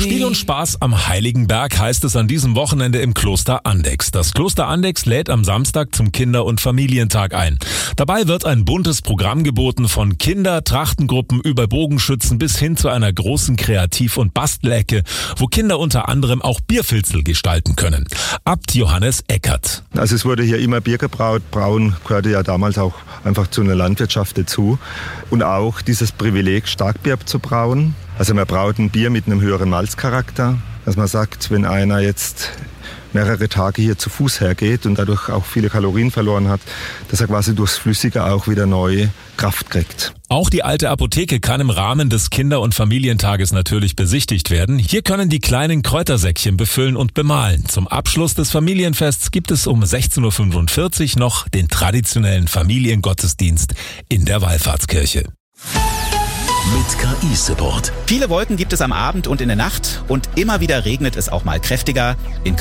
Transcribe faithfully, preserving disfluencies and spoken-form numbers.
Spiel und Spaß am Heiligen Berg heißt es an diesem Wochenende im Kloster Andechs. Das Kloster Andechs lädt am Samstag zum Kinder- und Familientag ein. Dabei wird ein buntes Programm geboten von Kinder-, Trachtengruppen über Bogenschützen bis hin zu einer großen Kreativ- und Bastelecke, wo Kinder unter anderem auch Bierfilzel gestalten können. Abt Johannes Eckert. Also es wurde hier immer Bier gebraut. Brauen gehörte ja damals auch einfach zu einer Landwirtschaft dazu. Und auch dieses Privileg, Starkbier zu brauen. Also man braut ein Bier mit einem höheren Malzcharakter. Dass man sagt, wenn einer jetzt mehrere Tage hier zu Fuß hergeht und dadurch auch viele Kalorien verloren hat, dass er quasi durchs Flüssige auch wieder neue Kraft kriegt. Auch die alte Apotheke kann im Rahmen des Kinder- und Familientages natürlich besichtigt werden. Hier können die kleinen Kräutersäckchen befüllen und bemalen. Zum Abschluss des Familienfests gibt es um sechzehn Uhr fünfundvierzig noch den traditionellen Familiengottesdienst in der Wallfahrtskirche. Mit K I-Support. Viele Wolken gibt es am Abend und in der Nacht und immer wieder regnet es auch mal kräftiger. In